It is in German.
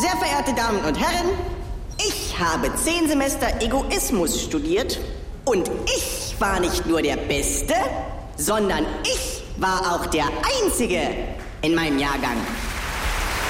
Sehr verehrte Damen und Herren, ich habe 10 Semester Egoismus studiert und ich war nicht nur der Beste, sondern ich war auch der Einzige in meinem Jahrgang.